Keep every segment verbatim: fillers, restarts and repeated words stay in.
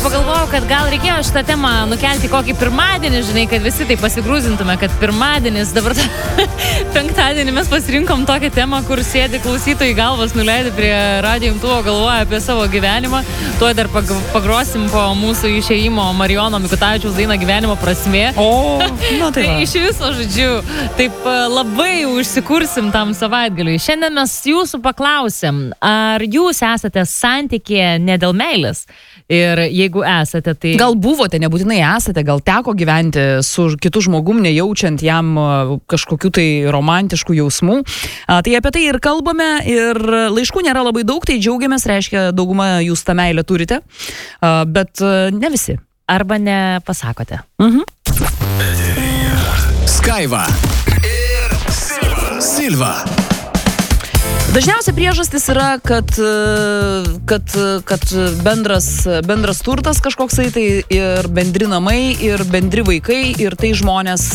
pagalvojau, kad gal reikėjo šitą temą nukelti kokį pirmadienį, žinai, kad visi tai pasigrūzintume, kad pirmadienis, dabar penktadienį mes pasirinkom tokią temą, kur sėdi klausytojai galvas nuleidė prie radijo imtuvo, galvoja apie savo gyvenimą. Tuo dar pag pagrosim po mūsų išėjimo Marijono Mikutavičiaus dainą Gyvenimo prasmė. O, nu tai va. Iš viso, žodžiu, taip labai užsikursim tam savaitgaliui. Šiandien mes jūsų paklausėm, ar jūs esate santykėje ne dėl meilės? Ir jeigu esate, tai... Gal buvote, nebūtinai esate, gal teko gyventi su kitu žmogum, nejaučiant jam kažkokių tai romantiškų jausmų. A, tai apie tai ir kalbame, ir laiškų nėra labai daug, tai džiaugiamės, reiškia, dauguma jūs tą meilę turite, a, bet a, ne visi. Arba nepasakote. Mhm. Skaiva ir Silva. Silva. Dažniausia priežastis yra, kad, kad, kad bendras, bendras turtas kažkoksai, tai ir bendri namai, ir bendri vaikai, ir tai žmonės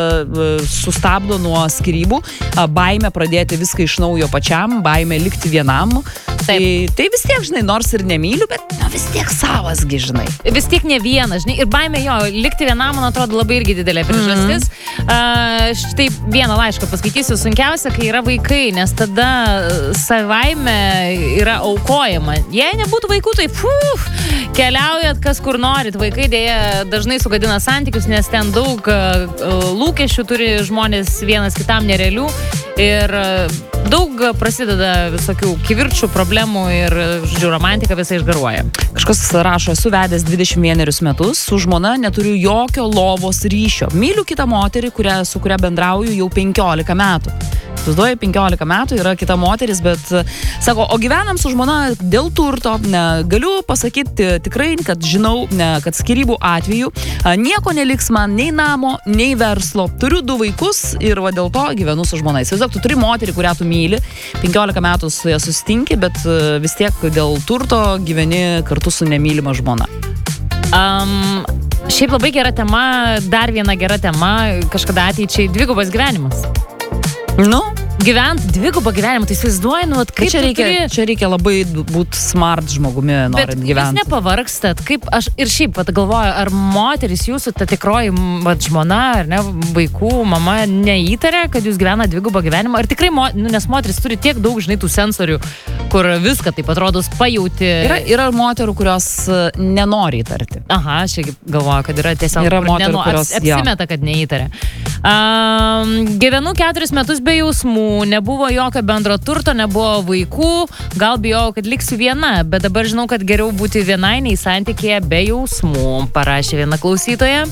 sustabdo nuo skyrybų, baimė pradėti viską iš naujo pačiam, baimė likti vienam. Tai, tai vis tiek, žinai, nors ir nemyliu, bet nu, vis tiek savasgi, žinai. Vis tiek ne vienas, žinai, ir baimė jo, likti vienam, man atrodo, labai irgi didelė priežastis. Mm-hmm. uh, štai vieną laišką paskaitysiu, sunkiausia, kai yra vaikai, nes tada savaime yra aukojama. Jei nebūtų vaikų, tai fuf, keliaujat kas kur norit. Vaikai dėja dažnai sugadina santykius, nes ten daug uh, lūkesčių turi žmonės vienas kitam nerealių ir uh, daug prasideda visokių kivirčių, problemų ir, žodžiu, romantika visai išgaruoja. Kažkas rašo, esu vedęs dvidešimt vienerius metus, su žmona neturiu jokio lovos ryšio. Myliu kitą moterį, kurią, su kuria bendrauju jau penkiolika metų. Suduoju, penkiolika metų yra kita moteris, bet sako, o gyvenam su žmona dėl turto. Ne, galiu pasakyti tikrai, kad žinau, ne, kad skyrybų atveju nieko neliks man nei namo, nei verslo. Turiu du vaikus ir va dėl to gyvenu su žmona. Įsivaizduok, tu turi moterį, kurią tu myli, penkiolika metų su ja susitinki, bet vis tiek dėl turto gyveni kartu su nemylima žmona. Um, šiaip labai gera tema, dar viena gera tema, kažkada ateičiai dvigubas gyvenimas. Nu, gyvent dvigubą gyvenimą, tai įsivaizduoju, nu, kaip čia reikia, turi... čia reikia labai būti smart žmogumi, norint gyventi. Bet jūs nepavargstat, kaip aš ir šiaip pat galvoju, ar moteris jūsų, ta tikroji vat, žmona, ar ne, vaikų, mama neįtarė, kad jūs gyvena dvigubą gyvenimą, ar tikrai, mo, nu, nes moteris turi tiek daug, žinai, tų sensorių, kur viską taip atrodo pajauti. Yra, yra moterų, kurios nenori įtarti. Aha, aš galvoju, kad yra tiesiog yra moterų, neno, kurios aps, apsimeta, kad neįtarė. Um, gyvenu keturis metus be jausmų, nebuvo jokio bendro turto, nebuvo vaikų, gal bijau, kad liksiu viena, bet dabar žinau, kad geriau būti vienai nei santykėje be jausmų, parašė viena klausytoja.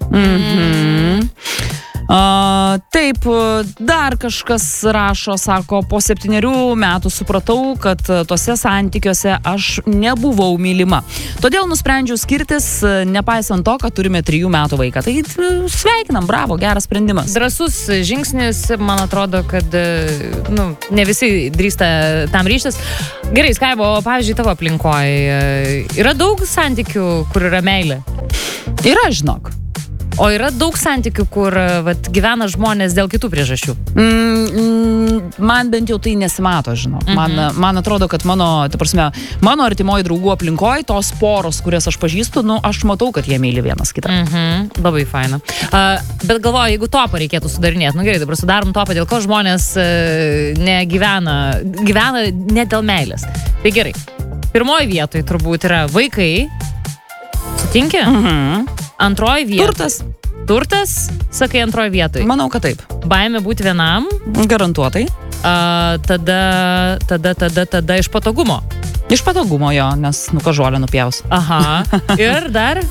Mhm. Uh, taip, dar kažkas rašo, sako, po septynerių metų supratau, kad tose santykiuose aš nebuvau mylima. Todėl nusprendžiau skirtis, nepaisant to, kad turime trijų metų vaiką. Tai sveikinam, bravo, geras sprendimas. Drąsus žingsnis, man atrodo, kad nu, ne visi drįsta tam ryštis. Gerai, Skaivo, pavyzdžiui, tavo aplinkoje yra daug santykių, kur yra meilė? Yra, žinok. O yra daug santykių, kur vat, gyvena žmonės dėl kitų priežasčių? Mm, mm, man bent jau tai nesimato, žinau. Mm-hmm. Man, man atrodo, kad mano, ta prasme, mano artimoji draugų aplinkoje, tos poros, kurias aš pažįstu, nu, aš matau, kad jie myli vienas kitą. Mm-hmm. Labai faina. Uh, bet galvoju, jeigu topą reikėtų sudarinėti, nu gerai, dabar sudarom topą, dėl ko žmonės uh, negyvena, gyvena ne dėl meilės. Tai gerai. Pirmoji vietoje turbūt yra vaikai. Sutinki? Mhm. Antroji vieta. Turtas. Turtas, sakai, antroji vietoje. Manau, kad taip. Baimė būti vienam. Garantuotai. A, tada, tada, tada, tada iš patogumo. Iš patogumo jo, nes nu kažuolę nupjaus. Aha. Ir dar?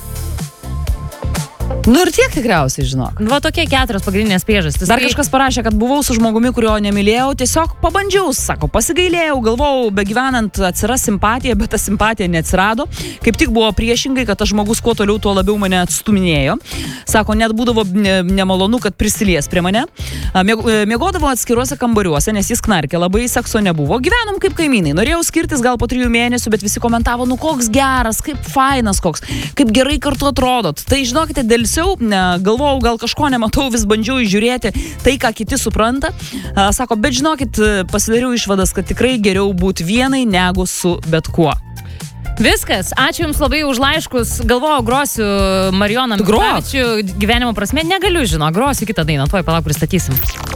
Nu ir tiek tikriausiai, žinok. Va tokie keturios pagrindinės priežastys. Dar kažkas parašė, kad buvau su žmogumi, kurio nemylėjau, tiesiog pabandžiau, sako, pasigailėjau, galvojau, begyvenant atsiras simpatija, bet ta simpatija neatsirado. Kaip tik buvo priešingai, kad tas žmogus kuo toliau, tuo labiau mane atstuminėjo. Sako, net būdavo nemalonu, kad prisilies prie mane. Miegodavo atskiruose kambariuose, nes jis knarkė, labai sekso nebuvo. Gyvenom kaip kaimynai. Norėjau skirtis gal po trijų mėnesių, bet visi komentavo, nu koks geras, kaip fainas koks, kaip gerai kartu atrodot. Tai žinokite, dėl galvojau, gal kažko nematau, vis bandžiau įžiūrėti tai, ką kiti supranta. Sako, bet žinokit, pasidariau išvadas, kad tikrai geriau būti vienai negu su bet kuo. Viskas, ačiū Jums labai už laiškus. Galvojau, grosiu Marijoną Mikutavičių gyvenimo prasme. Negaliu, žino, grosiu kitą dainą. Tuoj palauk pristatysim.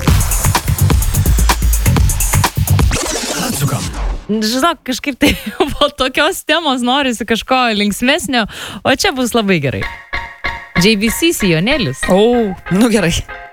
Atsukam. Žinok, kažkaip tai po tokios temos norisi kažko linksmesnio, o čia bus labai gerai. J B C Sijonėlis. O, nu gerai.